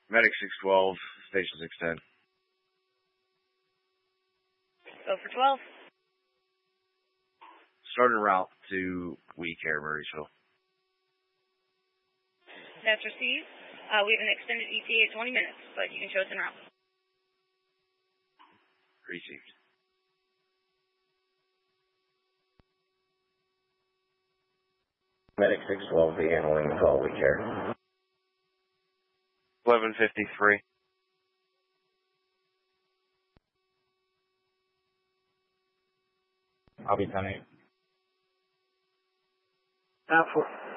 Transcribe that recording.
Medic 612, Station 610. Go for 12. Starting route to We Care, Murraysville. That's received. We have an extended ETA at 20 minutes, but you can show us en route. Received. Medic 612 be handling the call, We Care. 1153. I'll be 10-8.